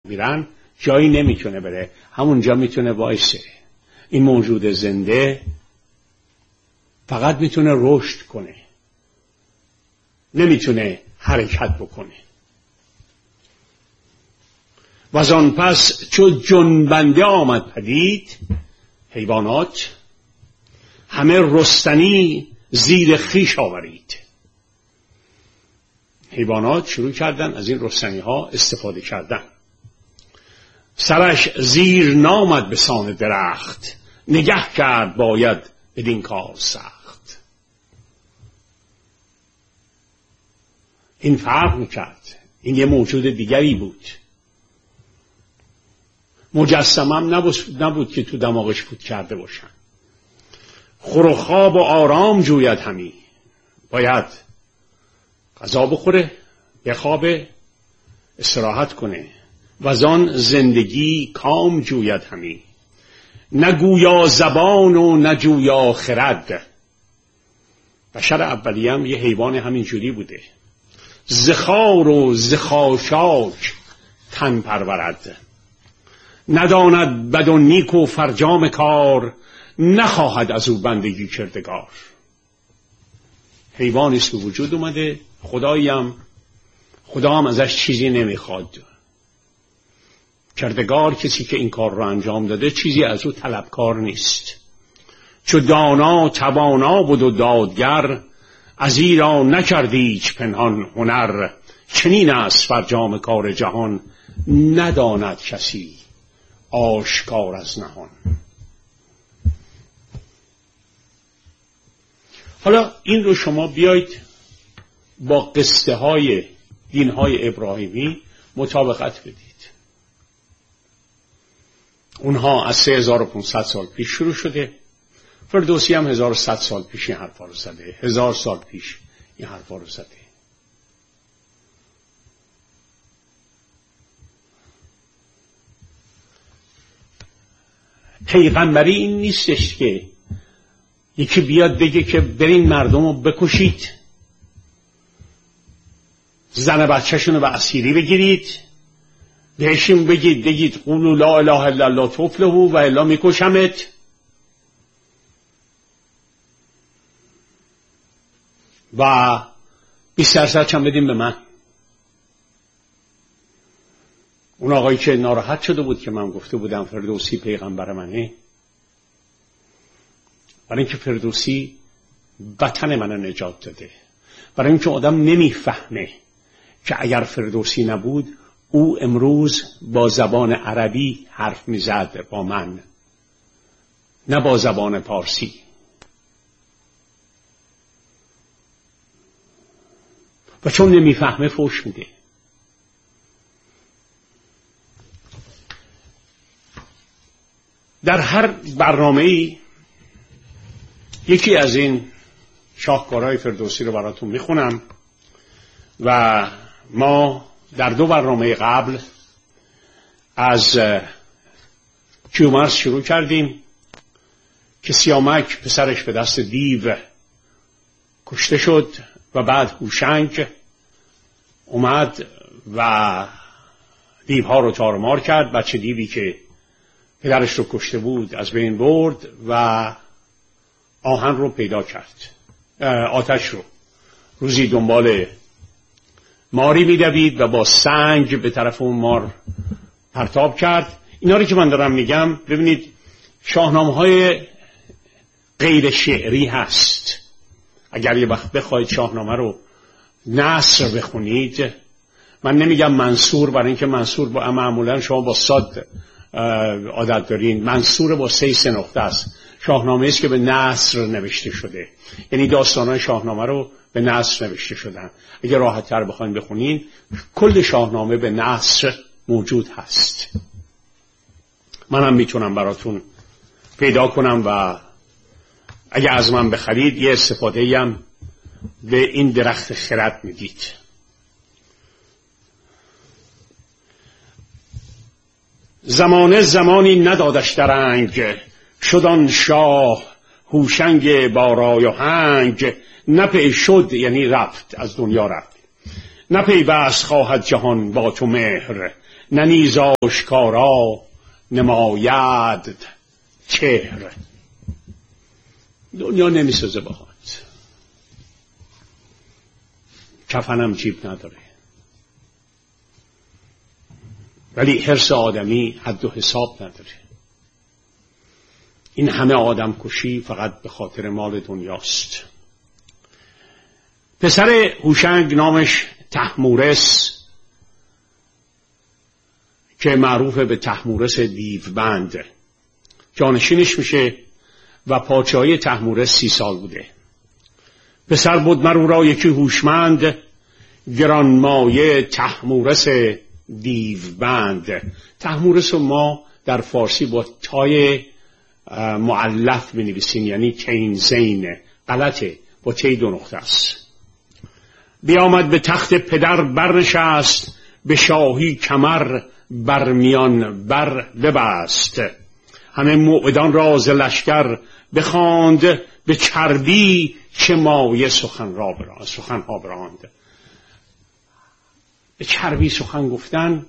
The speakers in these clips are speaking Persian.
میرن جایی نمیتونه بره، همونجا میتونه وایسه. این موجود زنده فقط میتونه رشد کنه، نمیتونه حرکت بکنه. و از آن پس چو جنبنده آمد پدید، حیوانات همه رستنی زیر خویش آورید. حیوانات شروع کردن از این رستنی ها استفاده کردن. سرش زیر نامد به سان درخت، نگه کرد باید بدین کار سخت. این فرق میکرد، این یه موجود دیگری بود. مجسمم نبود که تو دماغش فوت کرده باشن. خور و خواب و آرام جوید همی، باید غذا بخوره، بخوابه، استراحت کنه. و زان زندگی کام جوید همی، نگویا زبان و نجویا خرد. بشر اولی هم یه حیوان همین جوری بوده. زخار و زخاشاک تن پرورد، نداند بد و نیک و فرجام کار، نخواهد از او بندگی کردگار. حیوانی است که وجود اومده، خدا هم ازش چیزی نمیخواد. کردگار، کسی که این کار را انجام داده، چیزی از او طلبکار نیست. چو دانا توانا بود و دادگر، از ایرا نکردی هیچ پنهان هنر. چنین است فرجام کار جهان، نداند کسی آشکار از نهان. حالا این رو شما بیایید با قصه های دین های ابراهیمی مطابقت بدید. اونها از 3500 سال پیش شروع شده. فردوسی هم 1100 سال پیش این حرفا رو زده، 1000 سال پیش این حرفا رو زده. پیغمبری این نیستش که یکی بیاد بگه که برین مردم رو بکشید، زن بچه‌شون رو به اسیری بگیرید، بهشون بگید قولوا لا اله الا الله تفلحوا و الا میکشمت. و 20% هم بدیم به من. اون آقایی که ناراحت شده بود که من گفته بودم فردوسی پیغمبر منه، برای اینکه فردوسی وطن منو نجات داده، برای اینکه آدم نمیفهمه که اگر فردوسی نبود او امروز با زبان عربی حرف میزد با من، نه با زبان پارسی. و چون نمیفهمه فوش میده. در هر برنامه‌ای یکی از این شاهکارهای فردوسی رو براتون میخونم و ما در 2 برنامه قبل از کیومرث شروع کردیم که سیامک پسرش به دست دیو کشته شد و بعد هوشنگ اومد و دیوها رو تارمار کرد. بچه دیوی که پدرش رو کشته بود از بین برد و آهن رو پیدا کرد، آتش رو. روزی دنبال ماری می‌دوید و با سنگ به طرف اون مار پرتاب کرد. اینا رو که من دارم میگم ببینید شاهنامه‌های غیر شعری هست. اگر یه وقت بخواید شاهنامه رو نثر بخونید، من نمیگم منثور برای اینکه منثور با معمولا شما با صاد عادت دارین، منثور با 3 نقطه است. شاهنامه است که به نثر نوشته شده، یعنی داستان‌های شاهنامه رو به نثر نوشته شدن. اگه راحت‌تر بخواید بخونین، کل شاهنامه به نثر موجود هست. منم میتونم براتون پیدا کنم و اگه از من بخرید یه استفاده‌ای هم به این درخت خرد میدید. زمانی ندادش درنگ، شدان شاه هوشنگ با رای و هنگ. نپی شد یعنی رفت، از دنیا رفت. نپی بست خواهد جهان با تو مهر، نه نیز آشکارا نماید چهر. دنیا نمیسازه باهات، کفنم جیب نداره، ولی حرص آدمی حد و حساب نداره. این همه آدم کشی فقط به خاطر مال دنیاست. پسر هوشنگ نامش طهمورث که معروف به طهمورث دیوبند جانشینش میشه و پادشاهی طهمورث 30 سال بوده. پسر بود مرو را یکی هوشمند، گرانمایه طهمورث دیوبند. طهمورث رو ما در فارسی با تای مؤلف بنویسیم، یعنی تینزین. غلطه، با تی 2 نقطه است. بیامد به تخت پدر برنشست، به شاهی کمر برمیان بر ببست. همه موعدان را ز لشکر بخواند، به چربی چه مایه سخنها براند. به چربی سخن گفتن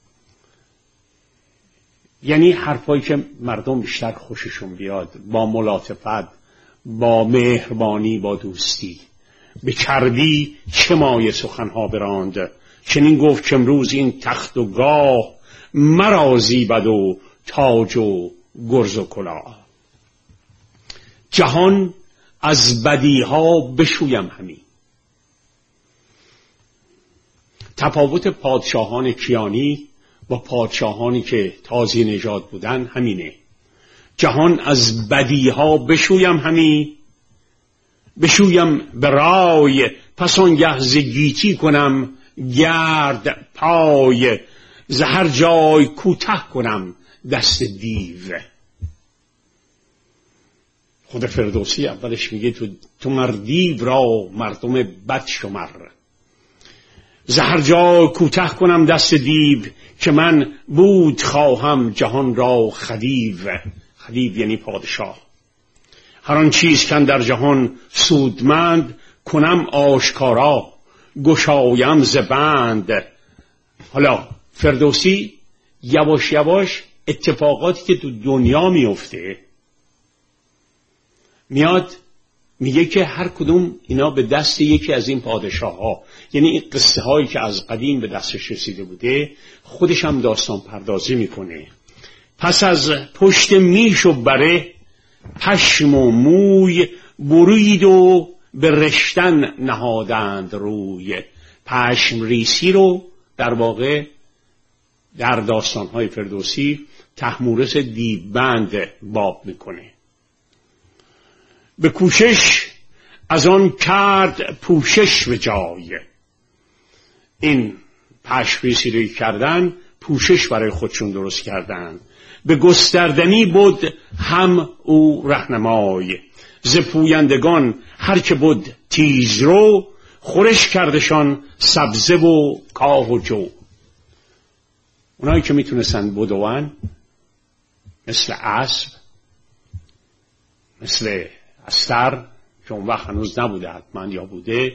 یعنی حرفایی که مردم بیشتر خوششون بیاد، با ملاطفت، با مهربانی، با دوستی. به چربی چه مایه سخنها براند، چنین گفت که امروز این تخت و گاه، مرا زیبد و تاج و گرز و کلاه. جهان از بدیها بشویم همی. تفاوت پادشاهان کیانی با پادشاهانی که تازی نژاد بودن همینه. جهان از بدیها بشویم همی، بشویم به رای، پس آنگه ز گیتی کنم گرد پای، ز هر جای کوته کنم دست دیو. خود فردوسی اولش میگه تو مردیو را مردم بد شمر، ز هر جای کوته کنم دست دیو، که من بود خواهم جهان را خدیو. خدیو یعنی پادشاه. هر آن چیز کن در جهان سودمند، کنم آشکارا گشایم ز بند. حالا فردوسی یواش یواش اتفاقاتی که تو دنیا میفته میاد میگه که هر کدوم اینا به دست یکی از این پادشاه ها، یعنی این قصه هایی که از قدیم به دستش رسیده بوده، خودش هم داستان پردازی میکنه. پس از پشت میش و بره، پشم و موی برید و به رشتن نهادند روی. پشم ریسی رو در واقع در داستان‌های فردوسی طهمورث دیوبند باب میکنه. به کوشش از آن کرد پوشش به جای. این پشم ریسی رو کردن، پوشش برای خودشون درست کردن. به گستردنی بود هم او رهنمای، ز پویندگان هر که بود تیز رو، خورش کردشان سبزه و کاه و جو. اونایی که میتونستن بدوان، مثل اسب، مثل استر که اون وقت هنوز نبوده حتما یا بوده،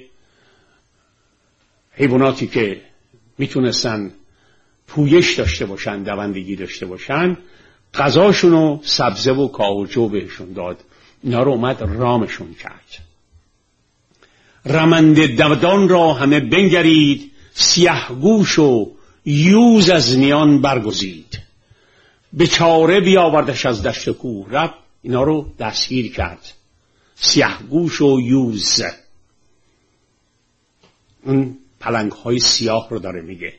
حیواناتی که میتونستن پویش داشته باشن، دوندگی داشته باشن، غذاشونو سبزه و کاه و جو بهشون داد. اینا رو اومد رامشون کرد. رمنده دودان را همه بنگرید، سیه گوش و یوز از میان برگزید. به چاره بیاوردش از دشت کوه رفت، اینا رو دستگیر کرد. سیه گوش و یوز، اون پلنگ های سیاه رو داره میگه.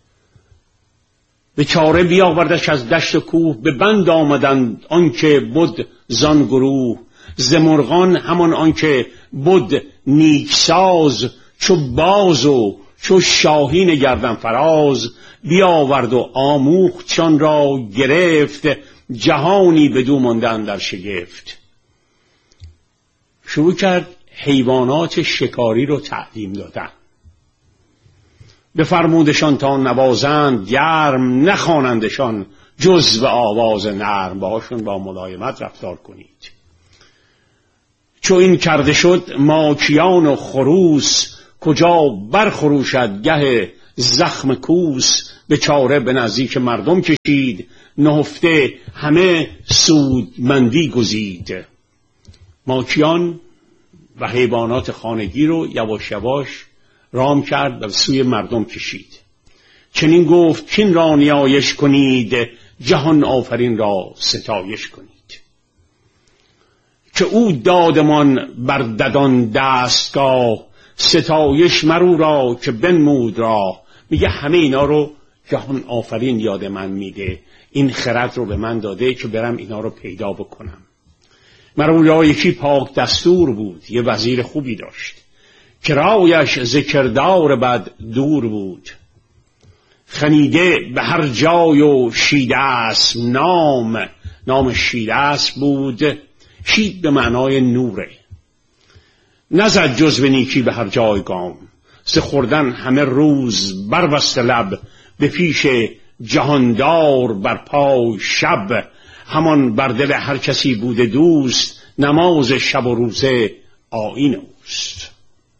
به چاره بیاوردش از دشت کوه، به بند آمدند آنکه بود زان گروه. ز مرغان همان آنکه بود نیکساز، چو باز و چو شاهین گردن فراز. بیاورد و آموختشان را گرفت، جهانی بدو ماندن در شگفت. شروع کرد حیوانات شکاری رو تعلیم دادن. بفرمودشان تا نوازند گرم، نخوانندشان جز به آواز نرم. باهاشون با ملایمت رفتار کنید. چو این کرده شد ماکیان و خروس، کجا برخروشد گه زخم کوس به چاره به نزدیک مردم کشید. نهفته همه سودمندی گزید. ماکیان و حیوانات خانگی رو یواش یواش رام کرد و سوی مردم کشید. چنین گفت کین را نیایش کنید، جهان آفرین را ستایش کنید. که او دادمان بر ددان دستگاه، ستایش مرو را که بنمود را. میگه همه اینا رو جهان آفرین یاد من میده، این خرد رو به من داده که برم اینا رو پیدا بکنم. مرو یکی پاک دستور بود، یه وزیر خوبی داشت که رایش ذکردار بد دور بود. خنیده به هر جای و شیداسپ نام شیداسپ بود. شید به معنای نوره. نزد جز به نیکی به هر جای گام، ز خوردن همه روز بربسته لب. به پیش جهاندار بر پای شب، همان بر دل هر کسی بوده دوست. نماز شب و روزه آیین اوست.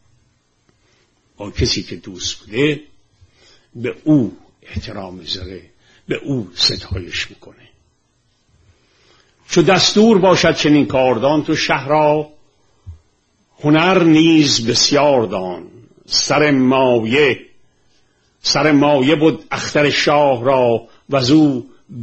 با کسی که دوست بوده به او احترام میذاره، به او ستایش میکنه. چو دستور باشد چنین کاردان، تو شهرها هنر نیز بسیار دان. سر مایه بود اختر شاه را، وزو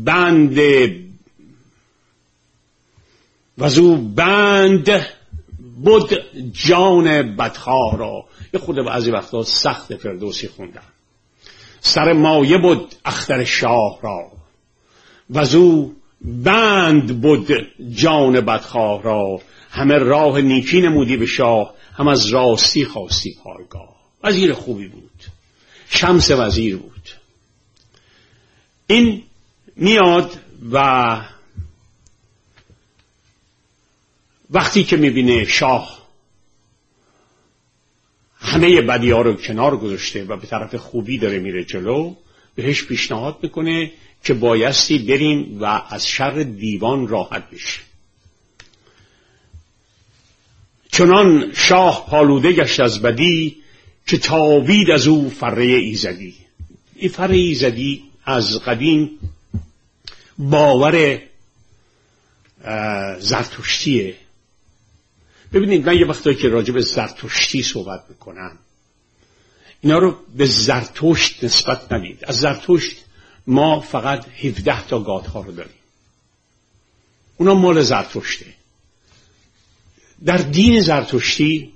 بند بود جان بدخواه را. یه خود بعضی وقتا سخت فردوسی خوندن. سر مایه بود اختر شاه را، وزو بند بود جان بدخواه را. همه راه نیکی نمودی به شاه، هم از راستی خواستی پایگاه. وزیر خوبی بود، شمس وزیر بود. این میاد و وقتی که میبینه شاه همه بدی‌ها رو کنار گذاشته و به طرف خوبی داره میره جلو، بهش پیشنهاد میکنه که بایستی بریم و از شر دیوان راحت بشیم. چنان شاه پالوده گشت از بدی، که تابید از او فره ایزدی. این فره ایزدی از قدیم باور زرتشتیه. ببینید من یه وقتایی که راجع به زرتشتی صحبت میکنم، اینا رو به زرتشت نسبت ندید. از زرتشت ما فقط 17 تا گادها رو داریم، اونا مال زرتشته. در دین زرتشتی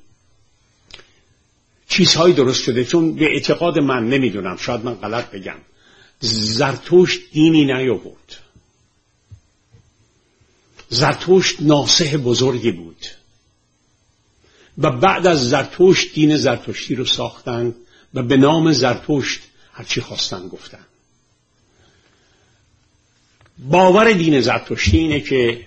چیزهایی درست شده، چون به اعتقاد من، نمیدونم شاید من غلط بگم، زرتشت دینی نیاورد. زرتشت ناصح بزرگی بود و بعد از زرتشت دین زرتشتی رو ساختن و به نام زرتشت هرچی خواستن گفتن. باور دین زرتشتی اینه که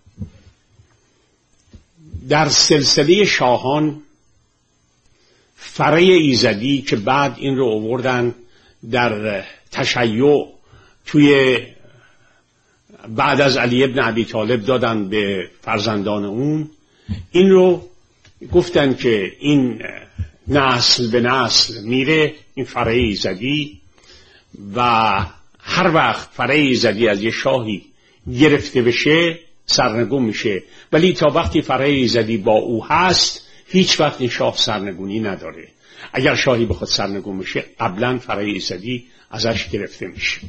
در سلسله شاهان فره ایزدی که بعد این رو آوردن در تشیع توی بعد از علی ابن ابی طالب دادن به فرزندان اون، این رو گفتن که این نسل به نسل میره، این فره ایزدی، و هر وقت فره ایزدی از یه شاهی گرفته بشه سرنگون میشه، ولی تا وقتی فره ایزدی با او هست هیچ وقت این شاه سرنگونی نداره. اگر شاهی بخواد سرنگون میشه قبلا فره ایزدی ازش گرفته میشه.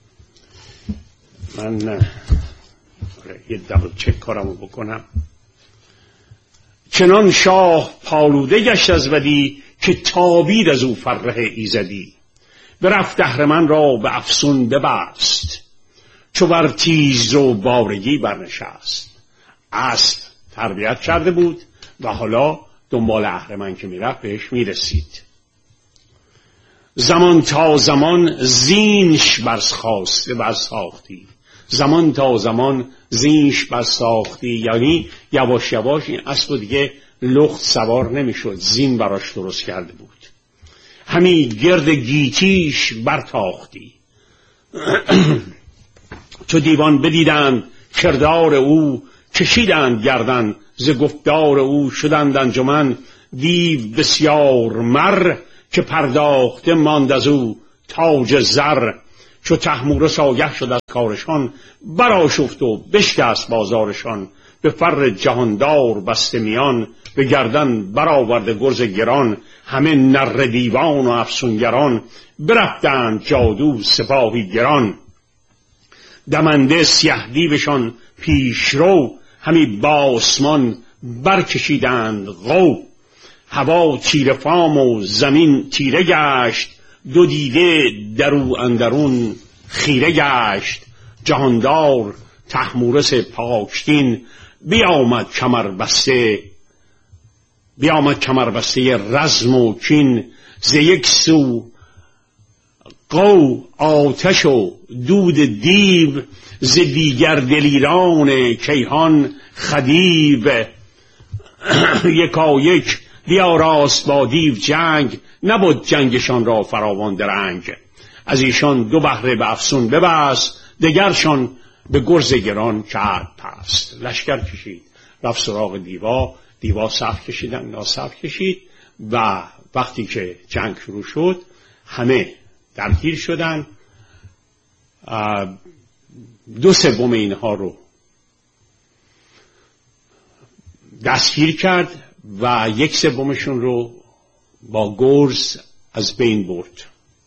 من یه دبل چک کارمو بکنم. چنان شاه پالوده گشت از بدی، که تابید از او فره ایزدی. برفت اهرمن را به افسون ببست، چو بر تیز رو بارگی برنشست. اسب تربیت کرده بود و حالا دنبال اهرمن که میرفت بهش میرسید. زمان تا زمان زینش برساختی. زمان تا زمان زینش برساختی، یعنی یواش یواش این اسب دیگه لخت سوار نمیشد، زین براش درست کرده بود. همی گرد گیتیش برتاختی. چو دیوان بدیدند کردار او، کشیدند گردن ز گفتار او. شدند انجمن دیو بسیار مر، که پرداخته ماند از او تاج زر. چو طهمورث آگه شد از کارشان، برآشفت و بشکست بازارشان. به فر جهاندار بسته میان، به گردن برآورده گرز گران. همه نره دیوان و افسونگران، برفتند جادو سپاهی گران. دمنده سیه دیوشان پیشرو، همی با آسمان برکشیدند غو. هوا تیره فام و زمین تیره گشت، دو دیده درو اندرون خیره گشت. جهاندار طهمورث پاکدین، بیامد کمر بسته رزم و کین. ز یک سو قو آتش و دود دیو، ز دیگر دلیران کیهان خدیو. یکایک بیاراست با دیو جنگ، نبود جنگشان را فراوان درنگ. از ایشان دو بهره به افسون ببست، دگرشان به گرز گران کرد پست. لشکر کشید رفت سراغ دیوا صف کشیدن، اینا صف کشید و وقتی که جنگ شروع شد همه درگیر شدن. 2/3 اینها رو دستگیر کرد و 1/3 رو با گرز از بین برد.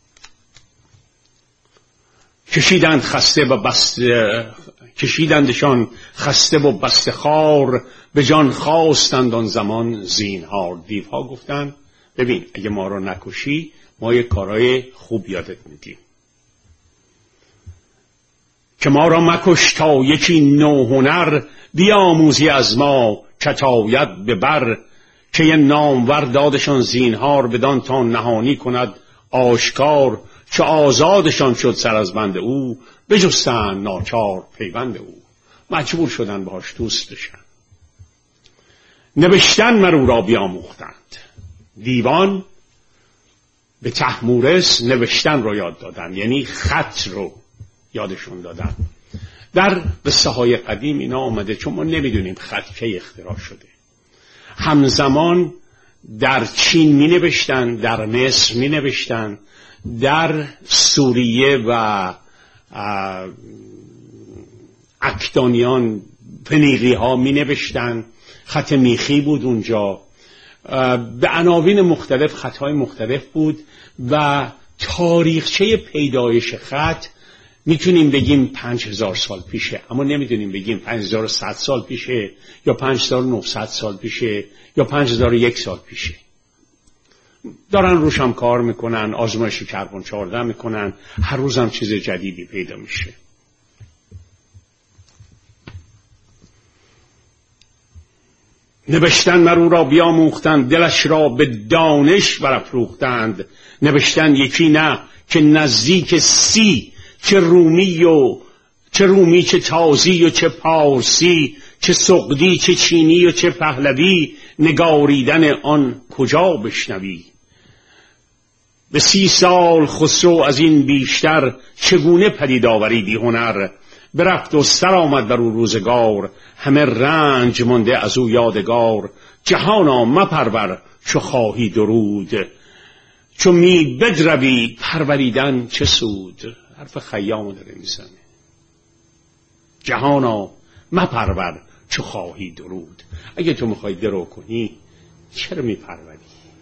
کشیدندشان خسته و بسته خار، به جان خواستند آن زمان زینهار. دیوها گفتند ببین اگه ما رو نکشی ما یک کارهای خوب یادت میدیم، که ما را مکش تا یکی نوهنر، بیاموزی از ما کتاید به بر. که یه نامور دادشان زینهار، بدان تا نهانی کند آشکار. چه آزادشان شد سر از بند او، بجستن ناچار پیوند او. مجبور شدن باش دوست بشن. نوشتن مرو را بیاموختند. دیوان به طهمورث نوشتن رو یاد دادن، یعنی خط رو یادشون دادن. در قصه های قدیم اینا آمده، چون ما نمیدونیم خط کی اختراع شده. همزمان در چین می نوشتن، در مصر می نوشتن، در سوریه و اکدانیان فنیقی ها می نوشتن. خط میخی بود اونجا، به عناوین مختلف خطهای مختلف بود و تاریخچه پیدایش خط میتونیم بگیم 5000 سال پیشه، اما نمیتونیم بگیم 5100 سال پیشه یا 5900 سال پیشه یا 5001 سال پیشه. دارن روش هم کار میکنن، آزمایش کربن 14 میکنن، هر روز هم چیز جدیدی پیدا میشه. نوشتن مرو را بیاموختند، دلش را به دانش برافروختند. نوشتن یکی نه که نزدیک 30، چه رومی چه تازی و چه پارسی، چه سقدی چه چینی و چه پهلوی، نگاریدن آن کجا بشنوی. به 30 سال خسرو از این بیشتر، چگونه پدید آوریدی هنر. برفت و سر آمد بر او روزگار، همه رنج مانده از او یادگار. جهانا مپرور چو خواهی درود، چو می بدروی پروریدن چه سود. حرف خیام داره میزنه. جهانا مپرور چو خواهی درود. اگه تو میخوای درو کنی چرا میپروری؟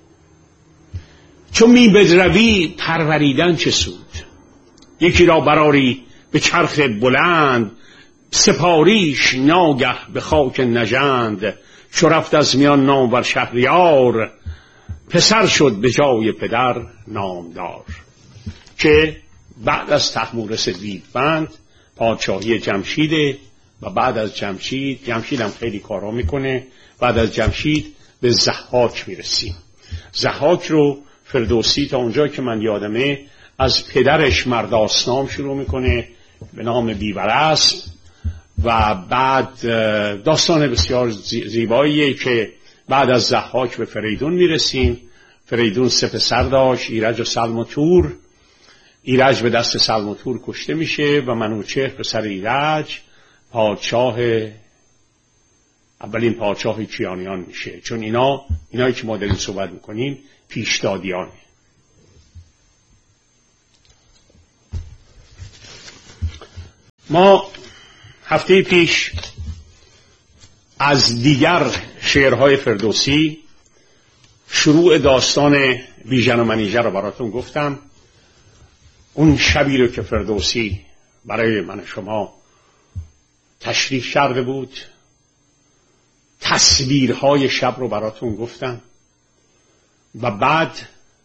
چو می بدروی پروریدن چه سود. یکی را براری به چرخ بلند، سپاریش ناگه به خاک نژند. چو رفت از میان نامور شهریار، پسر شد به جای پدر نامدار. که بعد از طهمورث دیوبند پادشاهی جمشیده و بعد از جمشید هم خیلی کارا میکنه. بعد از جمشید به ضحاک میرسیم. ضحاک رو فردوسی تا اونجا که من یادمه از پدرش مرداسنام شروع میکنه به نام بیبرسم و بعد داستان بسیار زیباییه که بعد از ضحاک به فریدون میرسیم. فریدون 3 پسر داشت، ایرج و سلم و تور. ایرج به دست سلم و تور کشته میشه و منوچهر پسر ایرج اولین پادشاه کیانیان میشه. چون اینایی که ما داریم صحبت میکنیم پیشدادیانه. ما هفته پیش از دیگر شعرهای فردوسی شروع داستان بیژن و منیژه رو براتون گفتم. اون شبی رو که فردوسی برای من شما تشریح کرده بود، تصویرهای شب رو براتون گفتم و بعد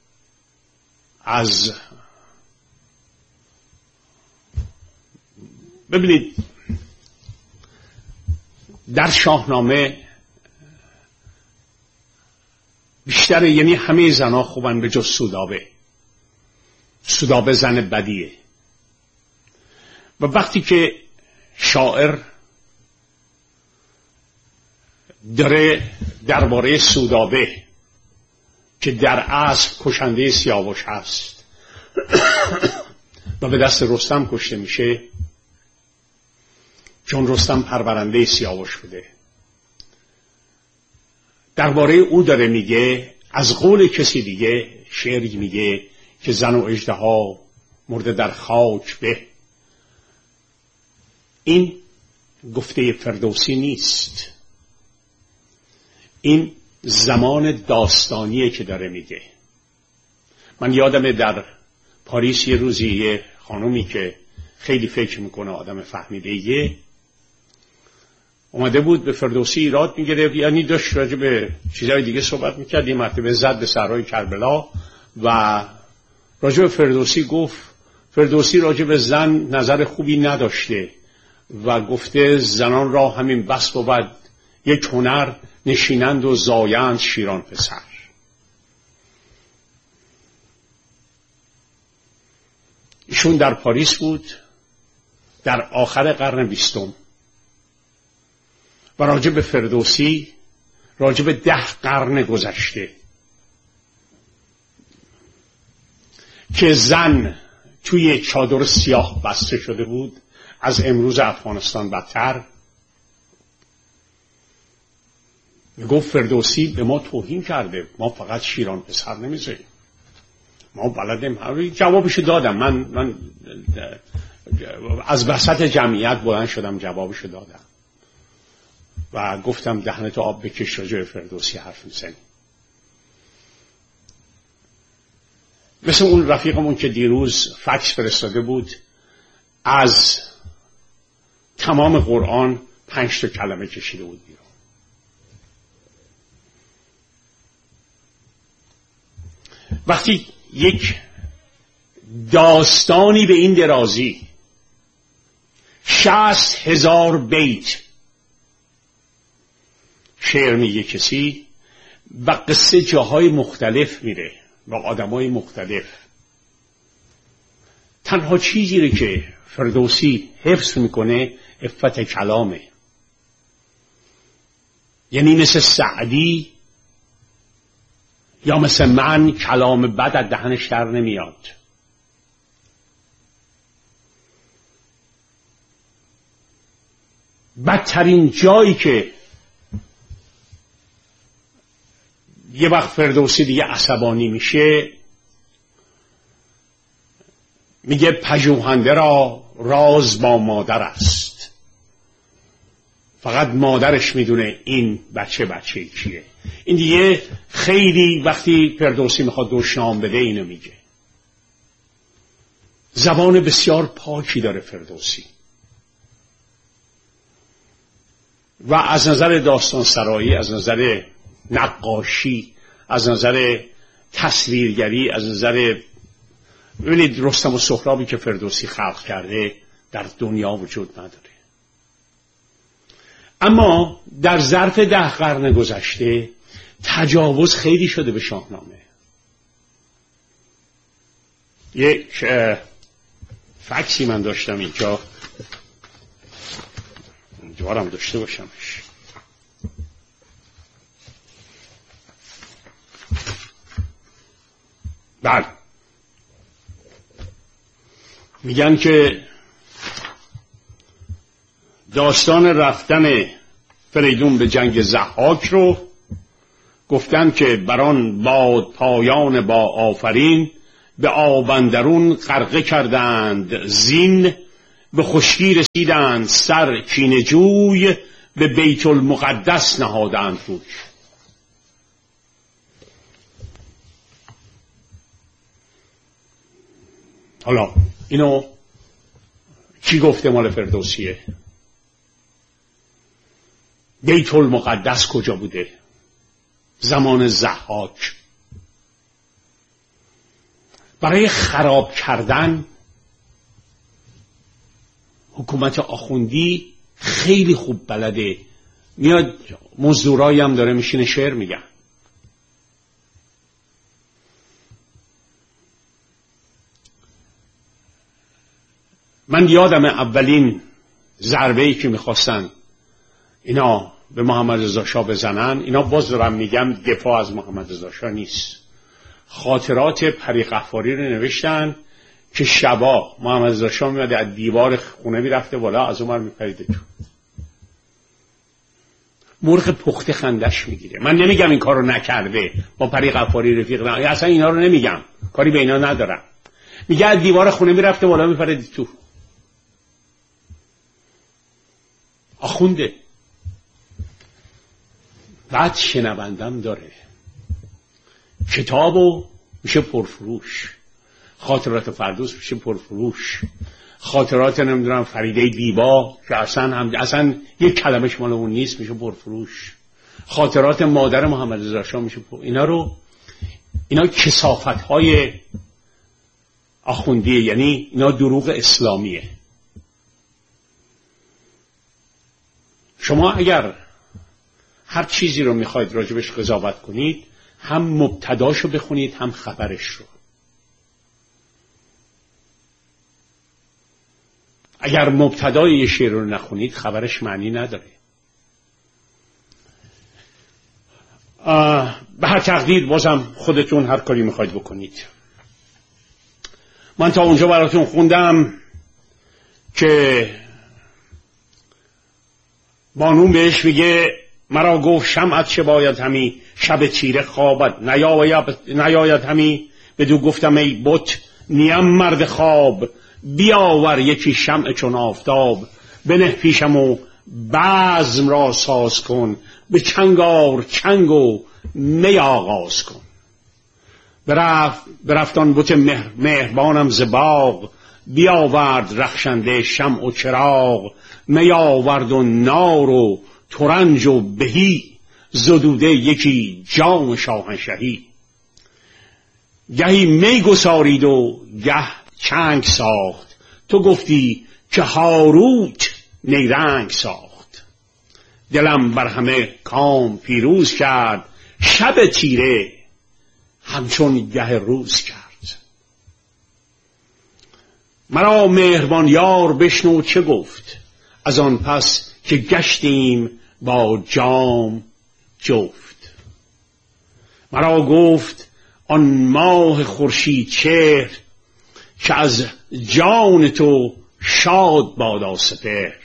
از ببینید در شاهنامه بیشتر، یعنی همه زنها خوبن به جز سودابه. سودابه زن بدیه و وقتی که شاعر داره درباره سودابه که در اصل کشنده سیاوش هست و به دست رستم کشته میشه چون رستم پرورنده سیاوش بوده، درباره او داره میگه. از قول کسی دیگه شعری میگه که زن و اژدها مرده در خاک به. این گفته فردوسی نیست، این زمان داستانیه که داره میگه. من یادمه در پاریس یه روزی یه خانومی که خیلی فکر میکنه آدم فهمیده‌ایه اومده بود به فردوسی ایراد میگرفت، یعنی داشت راجع به چیزهای دیگه صحبت میکرد. یه مرتبه زد به صحرای کربلا و راجع به فردوسی گفت فردوسی راجع به زن نظر خوبی نداشته و گفته زنان را همین بس بود یک هنر نشینند و زایند شیران پسر. ایشون در پاریس بود در آخر قرن 20 و راجع به فردوسی راجع به 10 قرن گذشته که زن توی چادر سیاه بسته شده بود، از امروز افغانستان بدتر. میگفت فردوسی به ما توهین کرده، ما فقط شیران پسر نمیذاریم، ما بلدیم. جوابشو دادم، من از وسط جمعیت بلند شدم جوابشو دادم و گفتم دهنتو آب بکش راجع به فردوسی حرف میزنی. مثل اون رفیقمون که دیروز فکس فرستاده بود، از تمام قرآن 5 تا کلمه کشیده بود بیرون. وقتی یک داستانی به این درازی 60,000 بیت شعر میگه کسی و قصه جاهای مختلف میره و آدمای مختلف، تنها چیزی رو که فردوسی حفظ میکنه عفت کلامه. یعنی مثل سعدی یا مثل من کلام بد از دهنش در نمیاد. بدترین جایی که یه وقت فردوسی دیگه عصبانی میشه میگه پژوهنده را راز با مادر است، فقط مادرش میدونه این بچه کیه. این دیگه خیلی وقتی فردوسی میخواد دشنام بده اینو میگه. زبان بسیار پاکی داره فردوسی و از نظر داستان سرایی، از نظر نقاشی، از نظر تصویرگری، از نظر ببینید رستم و سهرابی که فردوسی خلق کرده در دنیا وجود نداره. اما در ظرف 10 قرن گذشته تجاوز خیلی شده به شاهنامه. یک فکسی من داشتم اینجا، امیدوارم داشته باشمش. بله، میگن که داستان رفتن فریدون به جنگ ضحاک رو گفتن که بران باد پایان با آفرین به آب اندرون غرقه کردند زین به خشکی رسیدند سر کینه جوی، به بیت المقدس نهادند روی. حالا اینو کی گفته مال فردوسیه؟ بیت المقدس کجا بوده؟ زمان ضحاک. برای خراب کردن حکومت آخوندی خیلی خوب بلده، میاد مزدورایی هم داره میشینه شعر میگن. من یادم اولین ضربه‌ای که میخواستن اینا به محمد رضا شاه بزنن، اینا باز دارم میگم دفاع از محمد رضا شاه نیست، خاطرات پری غفاری رو نوشتن که شبا محمد رضا شاه میاد از دیوار خونه میرفته بالا، از اونور میپریده تو، مرغ پخته خندش میگیره. من نمیگم این کارو نکرده، با پری غفاری رفیق نه، اصلا اینا رو نمیگم، کاری به اینا ندارم. میگه از دیوار خونه میرفته بالا میپریده تو. آخونده. بعد شنوندم داره، کتابو میشه پرفروش، خاطرات فردوس میشه پرفروش، خاطرات نمیدونم فریده دیبا که اصلا یک کلمش مال اون نیست میشه پرفروش، خاطرات مادر محمد رضا شاه میشه اینا کثافت‌های آخوندیه، یعنی اینا دروغ اسلامیه. شما اگر هر چیزی رو میخواید راجبش قضاوت کنید، هم مبتداشو بخونید هم خبرش رو. اگر مبتدای یه شعر رو نخونید خبرش معنی نداره. به هر تقدیر بازم خودتون هر کاری میخواید بکنید. من تا اونجا براتون خوندم که بانون بهش میگه مرا گفت شمعت چه باید همی، شب تیره خوابت نیاید همی. بدو گفتم ای بت نیم مرد خواب، بیاور یکی شمع چون آفتاب. بنه پیشم و بزم را ساز کن، به چنگار چنگ و می آغاز کن. برفتان بت مهربانم ز باغ، بیاورد رخشنده شمع و چراغ. می آورد و نار و ترنج و بهی، زدوده یکی جام شاهنشهی. گهی می گسارید و گه چنگ ساخت، تو گفتی که هاروت نیرنگ ساخت. دلم بر همه کام پیروز کرد، شب تیره همچون گه روز کرد. مرا مهربان یار بشنو چه گفت، از آن پس که گشتیم با جام جفت. مرا گفت آن ماه خورشید چهر، که از جان تو شاد بادا سپهر.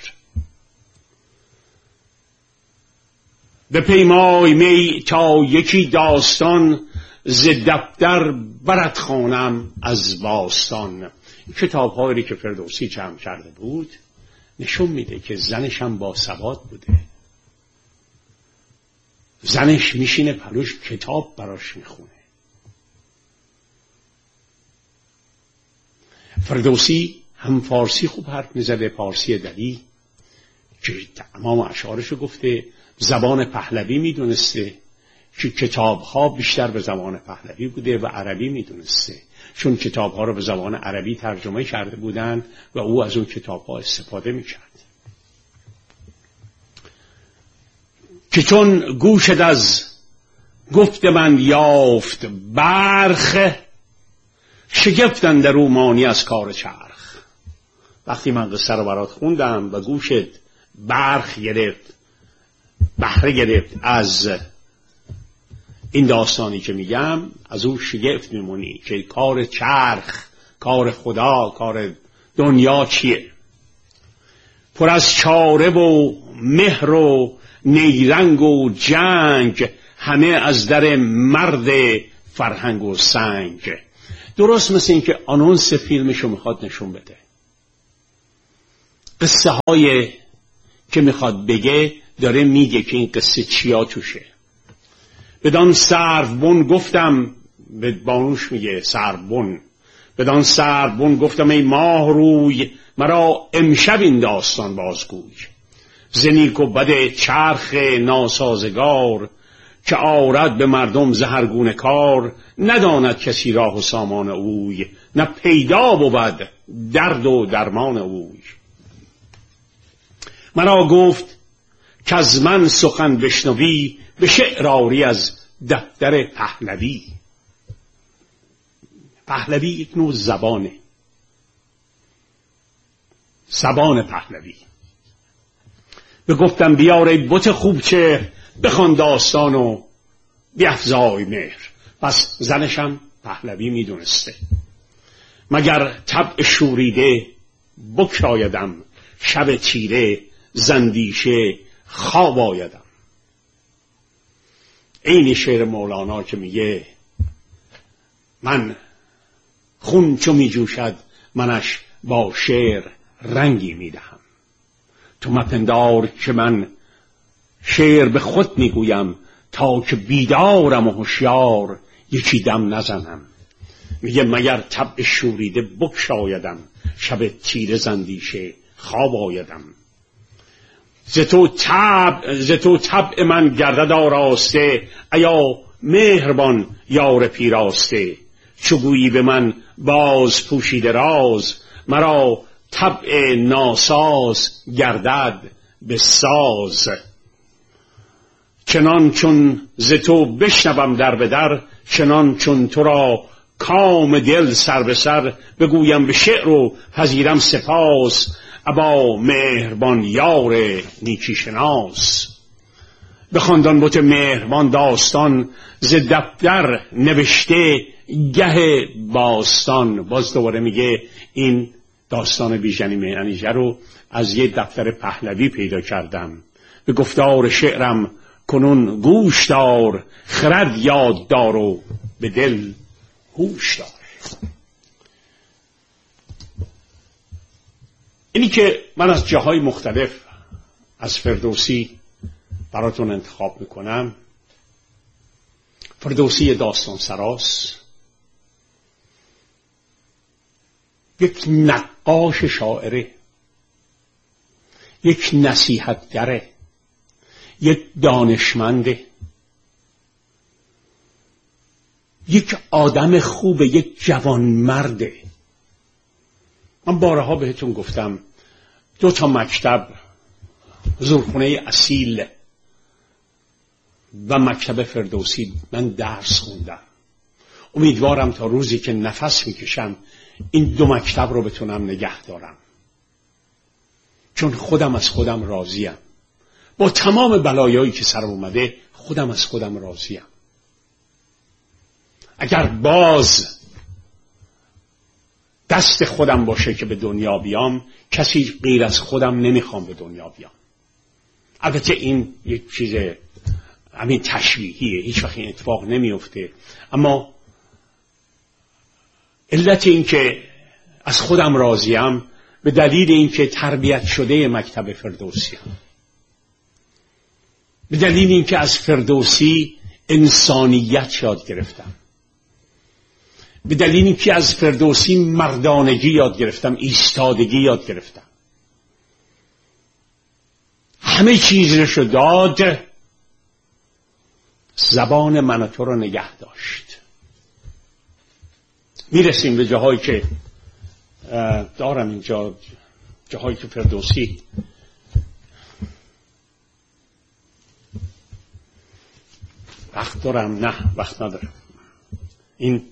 به پیمای می تا یکی داستان، ز دفتر برات خوانم از باستان. کتاب هایی که فردوسی جمع کرده بود نشون میده که زنش هم با ثبات بوده. زنش میشینه پلوش کتاب براش میخونه. فردوسی هم فارسی خوب حرف میزده، فارسی دلی که تمام اشعارشو گفته. زبان پهلوی میدونسته که کتابها بیشتر به زبان پهلوی بوده و عربی میدونسته، چون کتابها رو به زبان عربی ترجمه کرده بودن و او از اون کتابها استفاده میکرد. که چون گوشت از گفت من یافت برخ، شگفتن در او مانی از کار چرخ. وقتی من قصه رو برات خوندم و گوشت برخ گرفت، بهره گرفت از این داستانی که میگم، از او شگفت میمونی که کار چرخ، کار خدا، کار دنیا چیه. پر از چاره و مهر و نیرنگ و جنگ، همه از در مرد فرهنگ و سنگ. درست مثل این که آنونس فیلمشو میخواد نشون بده. قصه های که میخواد بگه داره میگه که این قصه چیا توشه. بدان سروبن گفتم، به بانوش میگه سروبن، بدان سروبن گفتم ای ماه روی مرا امشب این داستان بازگوی. ز نیک و بد چرخ ناسازگار که آرد به مردم ز هر گونه کار. نداند کسی راه و سامان اوی نه پیدا بود درد و درمان اوی. مرا گفت که از من سخن بشنوی به شعر آری از دفتر پهلوی. پهلوی یک نوع زبانه، زبان پهلوی. بگفتم بیار ای بت خوب چهر بخوان داستان و بیفزای مهر. پس زنشم پهلوی میدونسته. مگر طبع شوریده بگشایدم شب تیره زندیشه خواب آیدم. این شعر مولانا که میگه من خون چو میجوشد منش با شعر رنگی میدهم. تو مپندار که من شعر به خود میگویم تا که بیدارم و هوشیار یکی دم نزنم. میگه مگر طبع شوریده بگشایدم شب تیره زندیشه خواب آیدم. ز تو طبع من گردد آراسته ایا مهربان یار پیراسته. چو گویی به من باز پوشیده راز مرا طبع ناساز گردد به ساز. چنان چون ز تو بشنوم در به در چنان چون تو را کام دل سر به سر. بگویم به شعر و پذیرم سپاس ابا مهربان یار نیکی شناس. بخواندان بت مهربان داستان ز دفتر نوشته گه باستان. باز دوباره میگه این داستان بیژن معنیژه رو از یه دفتر پهلوی پیدا کردم. به گفتار شعرم کنون گوش دار خرد یاد دار و به دل هوش دار. اینی که من از جاهای مختلف از فردوسی براتون انتخاب میکنم. فردوسی داستان سراس، یک نقاش شاعره، یک نصیحتگره، یک دانشمنده، یک آدم خوبه، یک جوانمرده. من بارها بهتون گفتم 2 مکتب، زورخونه اصیل و مکتب فردوسی من درس خوندم. امیدوارم تا روزی که نفس میکشم این 2 مکتب رو بتونم نگه دارم، چون خودم از خودم راضیم. با تمام بلایایی که سرم اومده خودم از خودم راضیم. اگر باز دست خودم باشه که به دنیا بیام، کسی غیر از خودم نمیخوام به دنیا بیام. البته این یک چیز همین تشبیهیه، هیچ وقت این اتفاق نمیفته، اما علت این که از خودم راضیم به دلیل این که تربیت شده مکتب فردوسی هم. به دلیل این که از فردوسی انسانیت یاد گرفتم، به دلیل این که از فردوسی مردانگی یاد گرفتم، ایستادگی یاد گرفتم. همه چیزش رو داد، زبان من و تو رو نگه داشت. میرسیم به جاهایی که دارم اینجا، جاهایی که فردوسی وقت دارم، نه وقت ندارم. این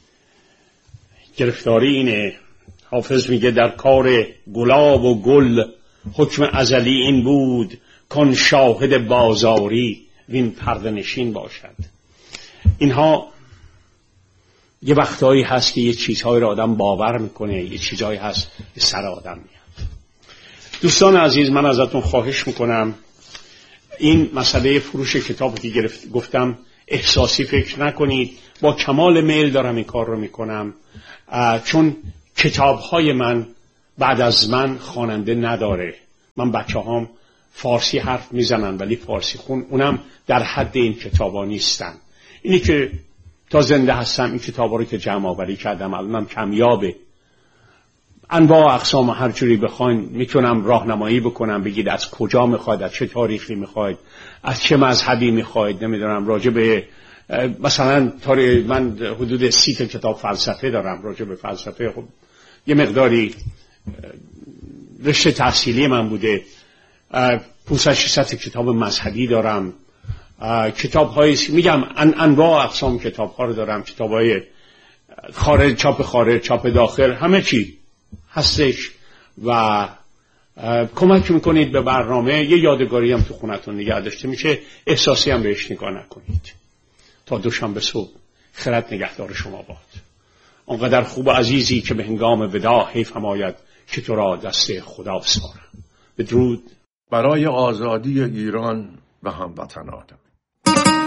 گرفتاری اینه. حافظ میگه در کار گلاب و گل حکم ازلی این بود کن شاهد بازاری وین پرده نشین باشد. اینها یه وقتایی هست که یه چیزهای رو آدم باور میکنه، یه چیزهایی هست که سر آدم میاد. دوستان عزیز، من ازتون خواهش میکنم این مسئله فروش کتابی که گفتم احساسی فکر نکنید. با کمال میل دارم این کار رو میکنم، چون کتابهای من بعد از من خواننده نداره. من بچه‌هام فارسی حرف میزنن ولی فارسی خون اونم در حد این کتابا نیستن. اینی که تا زنده هستم این کتابا رو که جمع آوری کردم الانم کمیابه. انواع اقسام هر جوری بخواین میتونم راهنمایی بکنم، بگید از کجا میخواید، از چه تاریخی میخواید، از چه مذهبی میخواید، نمیدونم راجع به مثلا من حدود 30 کتاب فلسفه دارم. راجع به فلسفه خب یه مقداری رشته تحصیلی من بوده. 500 کتاب مذهبی دارم. کتاب‌های میگم انواع اقسام کتاب‌ها رو دارم. کتاب‌های خارج، چاپ داخل، همه چی هستش و کمک میکنید به برنامه. یه یادگاری هم تو خونتون نگه داشته میشه، احساسی هم بهش نگاه نکنید. تا دوشنبه صبح خرد نگهدار شما باد. آنقدر خوب و عزیزی که به هنگام وداع حیف هم آید که تو را دست خدا بسپارم. بدرود. برای آزادی ایران و هموطنانم.